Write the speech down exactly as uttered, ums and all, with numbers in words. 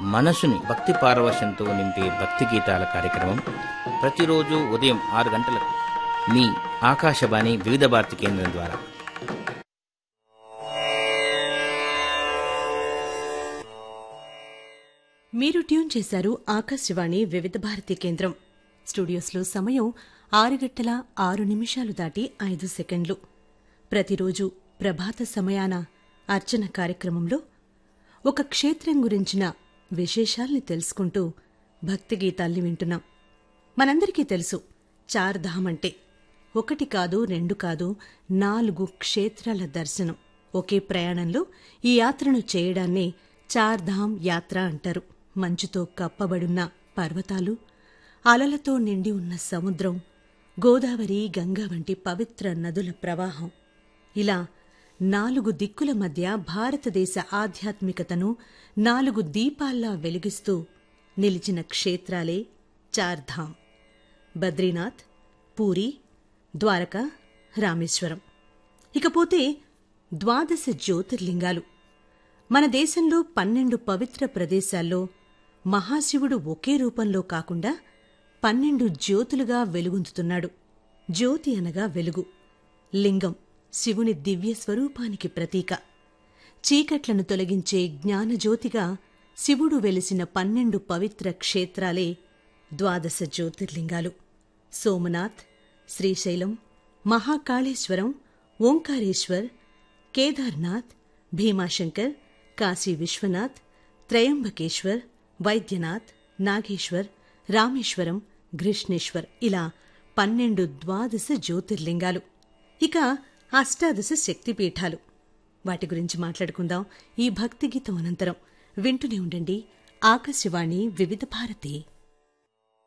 మనసుని భక్తి పారవశ్యంతో నింపే భక్తి గీతాల కార్యక్రమం ప్రతిరోజు ఉదయం ఆరు గంటలకు మీ ఆకాశవాణి వివిధ భారతి కేంద్రం ద్వారా. మీరు ట్యూన్ చేశారు ఆకాశవాణి వివిధ భారతి కేంద్రం. స్టూడియోస్లో సమయం ఆరు గంటల ఆరు నిమిషాలు దాటి ఐదు సెకండ్లు. ప్రతిరోజు ప్రభాత సమయాన అర్చన కార్యక్రమంలో ఒక క్షేత్రం గురించిన విశేషాల్ని తెలుసుకుంటూ భక్తి గీతాల్ని వింటున్నాం. మనందరికీ తెలుసు, చార్ధామ్ అంటే ఒకటి కాదు రెండు కాదు నాలుగు క్షేత్రాల దర్శనం. ఒకే ప్రయాణంలో ఈ యాత్రను చేయడాన్నే చార్ధామ్ యాత్ర అంటారు. మంచుతో కప్పబడున్న పర్వతాలు, అలలతో నిండి ఉన్న సముద్రం, గోదావరి, గంగా వంటి పవిత్ర నదుల ప్రవాహం, ఇలా నాలుగు దిక్కుల మధ్య భారతదేశ ఆధ్యాత్మికతను నాలుగు దీపాల్లా వెలిగిస్తూ నిలిచిన క్షేత్రాలే చార్ధామ్. బద్రీనాథ్, పూరి, ద్వారకా, రామేశ్వరం. ఇకపోతే ద్వాదశ జ్యోతిర్లింగాలు. మన దేశంలో పన్నెండు పవిత్ర ప్రదేశాల్లో మహాశివుడు ఒకే రూపంలో కాకుండా పన్నెండు జ్యోతులుగా వెలుగొందుతున్నాడు. జ్యోతి అనగా వెలుగు, లింగం శివుని దివ్య స్వరూపానికి ప్రతీక. చీకట్లను తొలగించే జ్ఞానజ్యోతిగా శివుడు వెలిసిన పన్నెండు పవిత్ర క్షేత్రాలే ద్వాదశ జ్యోతిర్లింగాలు. సోమనాథ్, శ్రీశైలం, మహాకాళేశ్వరం, ఓంకారేశ్వర్, కేదార్నాథ్, భీమాశంకర్, కాశీ విశ్వనాథ్, త్రయంబకేశ్వర్, వైద్యనాథ్, నాగేశ్వర్, రామేశ్వరం, ఘృష్ణేశ్వర్, ఇలా పన్నెండు ద్వాదశ జ్యోతిర్లింగాలు. ఇక అష్టాదశ శక్తిపీఠాలు. వాటి గురించి మాట్లాడుకుందాం ఈ భక్తి గీతం అనంతరం. వింటూనే ఉండండి ఆకాశవాణి వివిధ భారతి.